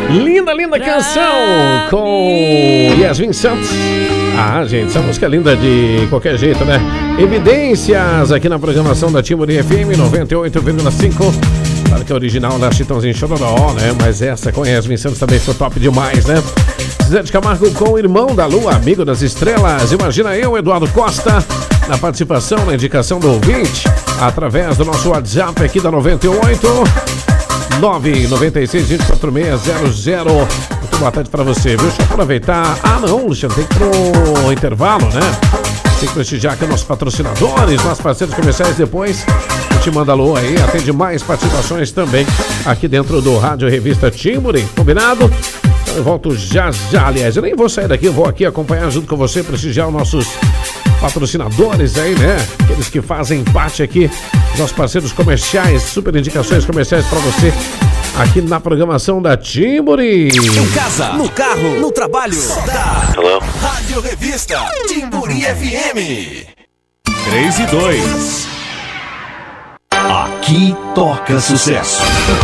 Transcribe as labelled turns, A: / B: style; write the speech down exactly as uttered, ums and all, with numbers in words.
A: Linda, linda canção com Yasmin Santos. Ah, gente, essa música é linda de qualquer jeito, né? Evidências aqui na programação da Timburi F M noventa e oito vírgula cinco. Claro que é original da Chitãozinho Chororó, né? Mas essa com Yasmin Santos também ficou top demais, né? Zé de Camargo com o Irmão da Lua, Amigo das Estrelas. Imagina eu, Eduardo Costa, na participação, na indicação do ouvinte, através do nosso WhatsApp aqui da noventa e oito, nove nove seis, dois quatro seis, zero zero. Muito boa tarde pra você, viu? Deixa eu aproveitar. Ah, não, Luciano, tem que ir pro intervalo, né? Tem que prestigiar aqui nossos patrocinadores, nossos parceiros comerciais. Depois a gente manda alô aí, atende mais participações também aqui dentro do Rádio Revista Timburi, combinado? Então eu volto já já, aliás, eu nem vou sair daqui, eu vou aqui acompanhar junto com você, prestigiar os nossos patrocinadores aí, né? Aqueles que fazem parte aqui, nossos parceiros comerciais, super indicações comerciais pra você aqui na programação da Timburi.
B: Em casa, no carro, no trabalho, da
C: Hello?
B: Rádio Revista Timburi F M. três e dois. Aqui toca sucesso.